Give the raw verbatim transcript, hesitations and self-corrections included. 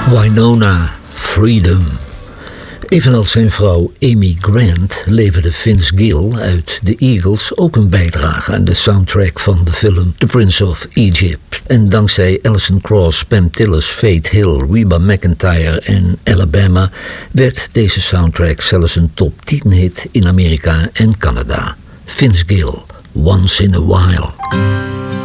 Wynonna, Freedom. Evenals zijn vrouw Amy Grant leverde Vince Gill uit The Eagles ook een bijdrage aan de soundtrack van de film The Prince of Egypt. En dankzij Alison Krauss, Pam Tillis, Faith Hill, Reba McEntire en Alabama werd deze soundtrack zelfs een top tien hit in Amerika en Canada. Vince Gill, Once in a While.